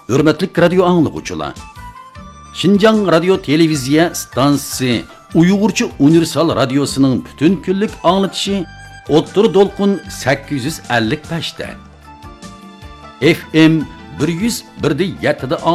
Hürmetlik radyo anlıqçılar. Şinjan Radyo Televiziya Stansiyasi Uyg'urcha Universal Radyosuning butun kunlik anlatışı O'ttir Dolqun 855 da. FM 101.7 da